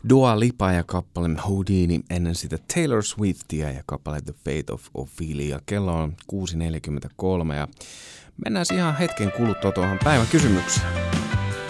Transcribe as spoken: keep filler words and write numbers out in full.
Dua Lipa ja kappale Houdini, ennen sitä Taylor Swiftia ja kappale The Fate of Ophelia. Kello on kuusi neljäkymmentäkolme ja mennään ihan hetken kuluttua tuohon päivän kysymykseen.